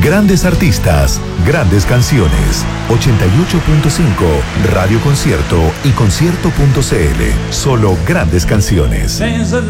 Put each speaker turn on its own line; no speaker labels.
Grandes artistas, grandes canciones. 88.5, Radio Concierto y concierto.cl. Solo grandes canciones.